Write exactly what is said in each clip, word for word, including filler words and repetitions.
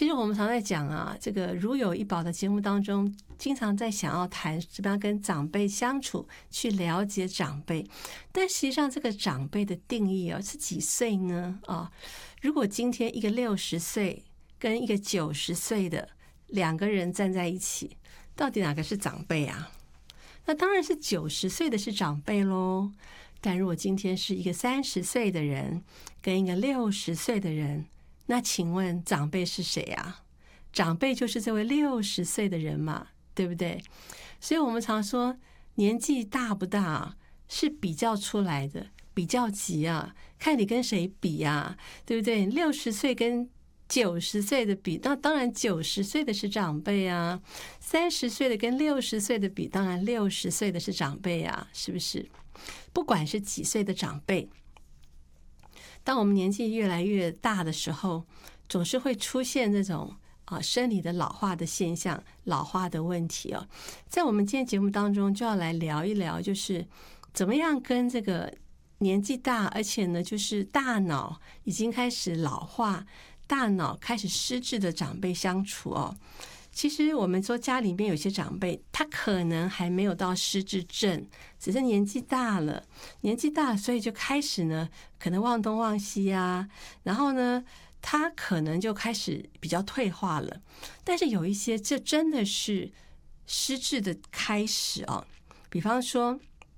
其实我们常在讲啊，这个如有一宝的节目当中，经常在想要谈怎么样跟长辈相处，去了解长辈。但实际上，这个长辈的定义啊，是几岁呢？啊，如果今天一个六十岁跟一个九十岁的两个人站在一起，到底哪个是长辈啊？那当然是九十岁的是长辈咯。但如果今天是一个三十岁的人跟一个六十岁的人，那请问长辈是谁啊？长辈就是这位六十岁的人嘛，对不对？所以我们常说年纪大不大是比较出来的，比较级啊，看你跟谁比啊，对不对？六十岁跟九十岁的比，那当然九十岁的是长辈啊，三十岁的跟六十岁的比，当然六十岁的是长辈啊，是不是？不管是几岁的长辈，当我们年纪越来越大的时候，总是会出现这种啊生理的老化的现象，老化的问题哦。在我们今天节目当中，就要来聊一聊，就是怎么样跟这个年纪大，而且呢，就是大脑已经开始老化、大脑开始失智的长辈相处哦。其实我们说家里面有些长辈，他可能还没有到失智症，只是年纪大了，年纪大了，所以就开始呢，可能忘东忘西啊，然后呢，他可能就开始比较退化了。但是有一些，这真的是失智的开始哦。比方说，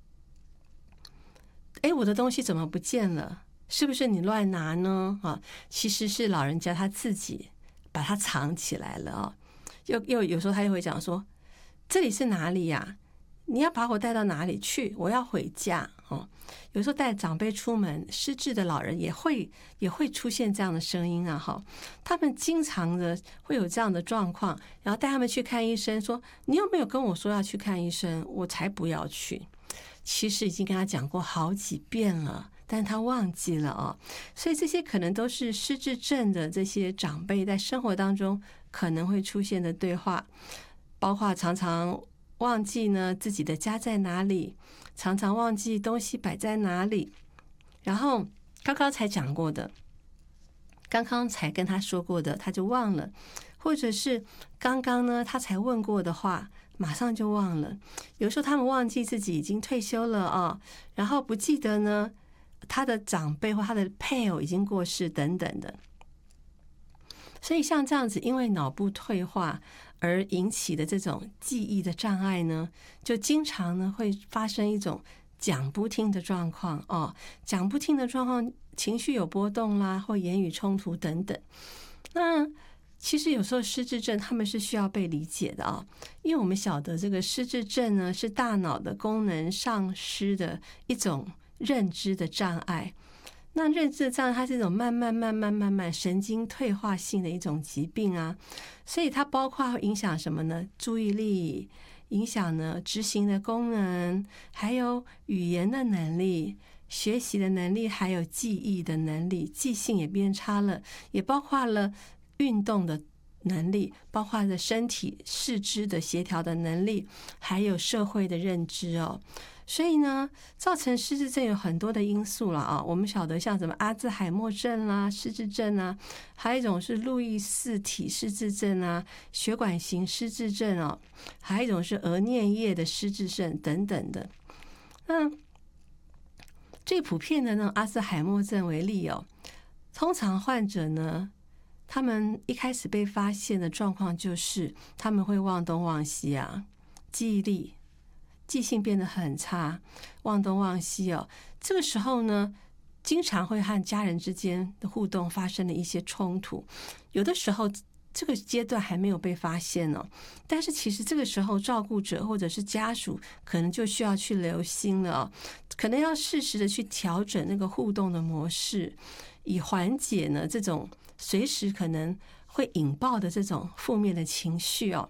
哎，我的东西怎么不见了？是不是你乱拿呢？啊，其实是老人家他自己把它藏起来了啊。又又有时候他就会讲说，这里是哪里呀？你要把我带到哪里去？我要回家哦。有时候带长辈出门，失智的老人也会也会出现这样的声音啊，哈，他们经常的会有这样的状况，然后带他们去看医生，说你有没有跟我说要去看医生？我才不要去。其实已经跟他讲过好几遍了，但他忘记了哦。所以这些可能都是失智症的这些长辈在生活当中可能会出现的对话，包括常常忘记呢自己的家在哪里，常常忘记东西摆在哪里，然后刚刚才讲过的，刚刚才跟他说过的他就忘了，或者是刚刚呢他才问过的话马上就忘了。有时候他们忘记自己已经退休了啊，然后不记得呢他的长辈或他的配偶已经过世等等的。所以像这样子因为脑部退化而引起的这种记忆的障碍呢，就经常呢会发生一种讲不听的状况哦，讲不听的状况，情绪有波动啦，或言语冲突等等。那其实有时候失智症他们是需要被理解的啊，因为我们晓得这个失智症呢是大脑的功能丧失的一种认知的障碍。那认知的障碍它是一种慢慢慢慢慢慢神经退化性的一种疾病啊，所以它包括会影响什么呢？注意力，影响呢执行的功能，还有语言的能力、学习的能力，还有记忆的能力，记性也变差了，也包括了运动的能力，包括了身体四肢的协调的能力，还有社会的认知哦。所以呢，造成失智症有很多的因素了啊。我们晓得像什么阿兹海默症啦、失智症啊，还有一种是路易氏体失智症啊、血管型失智症哦，还有一种是额颞叶的失智症等等的。那最普遍的呢，阿兹海默症为例哦，通常患者呢，他们一开始被发现的状况就是他们会忘东忘西啊，记忆力。记性变得很差，忘东忘西哦。这个时候呢，经常会和家人之间的互动发生了一些冲突。有的时候这个阶段还没有被发现哦，但是其实这个时候照顾者或者是家属可能就需要去留心了哦，可能要适时的去调整那个互动的模式，以缓解呢这种随时可能会引爆的这种负面的情绪哦。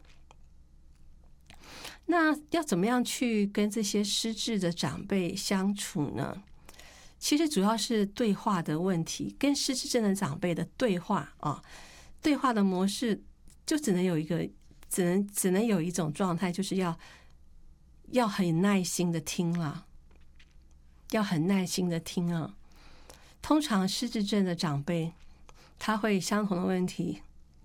那要怎么样去跟这些失智的长辈相处呢？其实主要是对话的问题，跟失智症的长辈的对话啊，对话的模式就只能有一个，只能只能有一种状态，就是要要很耐心的听啦，要很耐心的听啊。通常失智症的长辈，他会相同的问题